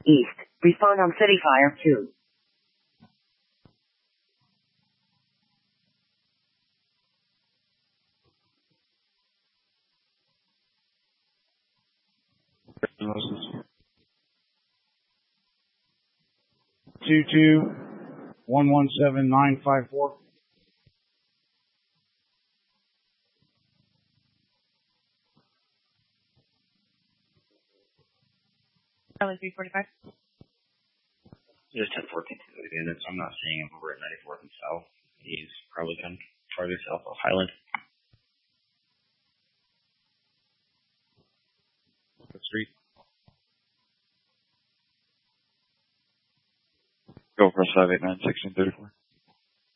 East. Respond on City Fire 2. Diagnosis. 22117-954. Charlie 345. Just 1014 units. I'm not seeing him over at 94th and South. He's probably gone farther south of Highland. Street. Go for 589-1634.